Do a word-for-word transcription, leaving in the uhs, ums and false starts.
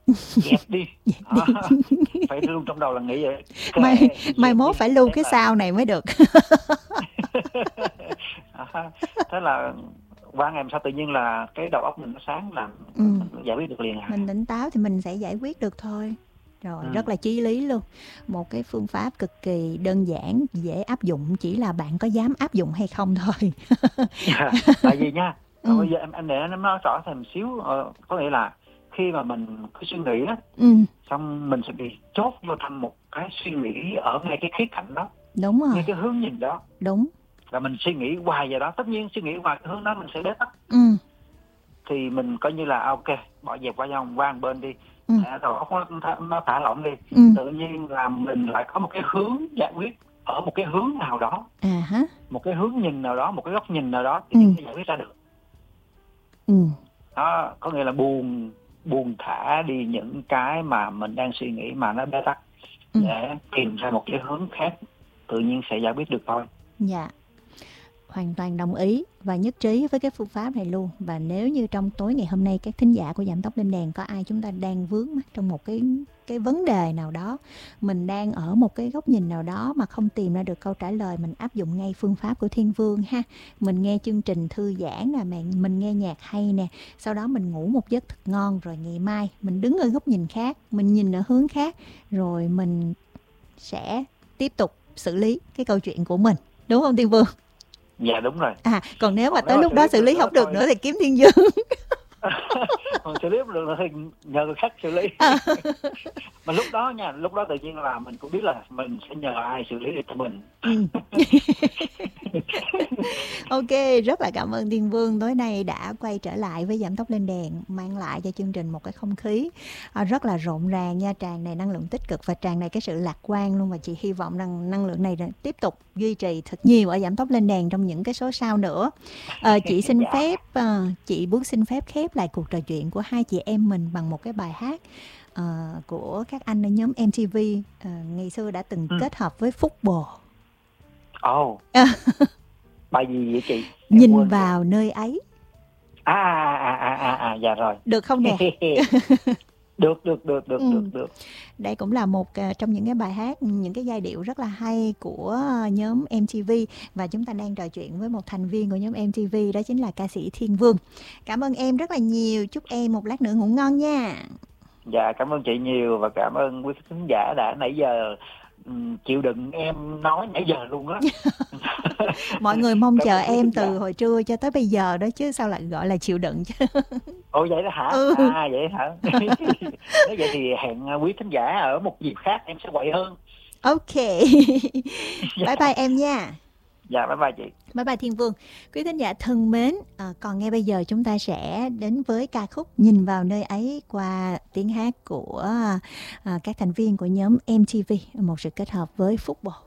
dẹp đi. Dẹp Đó, đi. phải luôn trong đầu là nghĩ vậy, Mai kệ, mai dẹp mốt đi, phải lưu thế cái là sau này mới được. đó, thế là qua ngày hôm sau tự nhiên là cái đầu óc mình nó sáng, là Ừm, mình giải quyết được liền à. mình tỉnh táo thì mình sẽ giải quyết được thôi. Rồi, rất Ừm. là chí lý luôn. Một cái phương pháp cực kỳ đơn giản, dễ áp dụng, chỉ là bạn có dám áp dụng hay không thôi. Tại vì nha, ờ, Ừm, bây giờ em em để em nói rõ thêm một xíu, ờ, có nghĩa là khi mà mình cứ suy nghĩ á, ừm, xong mình sẽ bị chốt vô thành một cái suy nghĩ ở ngay cái khía cạnh đó, đúng ngay rồi, cái hướng nhìn đó, đúng. và mình suy nghĩ hoài về đó. Tất nhiên suy nghĩ hoài cái hướng đó mình sẽ bế tắc, Ừm, thì mình coi như là à, ok, bỏ dẹp qua dòng qua một bên đi, ừm, à, đầu óc nó, nó, nó thả lỏng đi, ừm, tự nhiên là mình lại có một cái hướng giải quyết ở một cái hướng nào đó, à há, một cái hướng nhìn nào đó, một cái góc nhìn nào đó, thì ừm, chúng ta giải quyết ra được. ừm, Đó có nghĩa là buông buông thả đi những cái mà mình đang suy nghĩ mà nó bế tắc, ừm, để tìm ra một cái hướng khác, tự nhiên sẽ giải quyết được thôi. dạ. Hoàn toàn đồng ý và nhất trí với cái phương pháp này luôn. Và nếu như trong tối ngày hôm nay các thính giả của Giảm Tốc Lên Đèn có ai chúng ta đang vướng mắc trong một cái cái vấn đề nào đó, mình đang ở một cái góc nhìn nào đó mà không tìm ra được câu trả lời, mình áp dụng ngay phương pháp của Thiên Vương ha. Mình nghe chương trình thư giãn nè, mình mình nghe nhạc hay nè, sau đó mình ngủ một giấc thật ngon, rồi ngày mai mình đứng ở góc nhìn khác, mình nhìn ở hướng khác, rồi mình sẽ tiếp tục xử lý cái câu chuyện của mình. Đúng không Thiên Vương? Dạ đúng rồi. À, còn nếu mà Còn nếu tới mà lúc xử đó lý xử được lý nữa không được thôi. nữa thì kiếm Thiên Dương. Còn xử lý được nữa thì nhờ người khác xử lý. À. Mà lúc đó nha, lúc đó tự nhiên là mình cũng biết là mình sẽ nhờ ai xử lý được cho mình. Ừ. Ok, rất là cảm ơn Thiên Vương tối nay đã quay trở lại với Giảm Tốc Lên Đèn, mang lại cho chương trình một cái không khí à, rất là rộn ràng nha, tràn đầy năng lượng tích cực và tràn đầy cái sự lạc quan luôn. Và chị hy vọng rằng năng lượng này tiếp tục duy trì thật nhiều ở Giảm Tốc Lên Đèn trong những cái số sau nữa. À, chị xin Dạ. phép à, chị muốn xin phép khép lại cuộc trò chuyện của hai chị em mình bằng một cái bài hát à, của các anh ở nhóm em tê vê à, ngày xưa đã từng Ừ. kết hợp với Phúc Bồ. Ồ. À, Bài gì vậy chị? Em nhìn quên rồi. vào nơi ấy. À à à à à, à dạ rồi. Được không nè? Được được được được Ừ. được được. Đây cũng là một uh, trong những cái bài hát, những cái giai điệu rất là hay của uh, nhóm em tê vê. Và chúng ta đang trò chuyện với một thành viên của nhóm em tê vê, đó chính là ca sĩ Thiên Vương. Cảm ơn em rất là nhiều, chúc em một lát nữa ngủ ngon nha. Dạ cảm ơn chị nhiều, và cảm ơn quý khán giả đã nãy giờ um, chịu đựng em nói nãy giờ luôn á. Mọi người mong Cảm chờ ơn quý em khán giả. từ hồi trưa cho tới bây giờ đó chứ sao lại gọi là chịu đựng chứ. Ồ vậy đó hả? Ừ. À vậy hả? Nếu vậy thì hẹn quý khán giả ở một dịp khác em sẽ quậy hơn. Ok. Bye bye em nha. Dạ bye bye chị. Bye bye Thiên Vương. Quý thính giả thân mến, à, còn ngay bây giờ chúng ta sẽ đến với ca khúc Nhìn vào nơi ấy qua tiếng hát của à, các thành viên của nhóm em tê vê, một sự kết hợp với Phúc Bồ.